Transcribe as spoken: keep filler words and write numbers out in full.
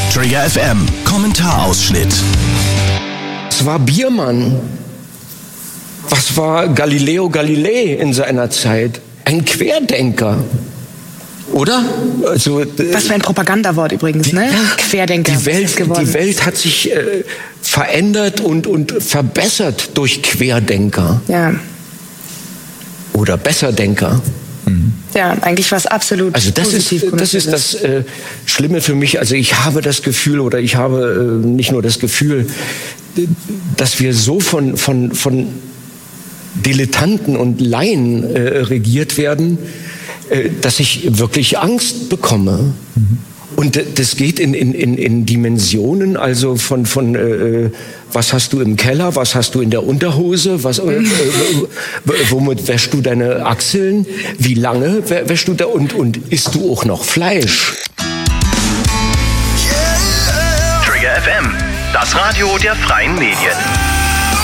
Trigger F M, Kommentarausschnitt. Was war Biermann? Was war Galileo Galilei in seiner Zeit? Ein Querdenker. Oder? Also, Was für ein Propagandawort übrigens, die, ne? Ja, Querdenker. Die Welt, die Welt hat sich äh, verändert und, und verbessert durch Querdenker. Ja. Oder Besserdenker. Ja, eigentlich war es absolut Also das positiv. ist das, ist das äh, Schlimme für mich. Also ich habe das Gefühl, oder ich habe äh, nicht nur das Gefühl, dass wir so von, von, von Dilettanten und Laien äh, regiert werden, äh, dass ich wirklich Angst bekomme. Mhm. Und das geht in, in, in, in Dimensionen, also von, von äh, was hast du im Keller, was hast du in der Unterhose, was, äh, äh, womit wäschst du deine Achseln, wie lange wäschst du da und, und isst du auch noch Fleisch? Trigger F M, das Radio der freien Medien.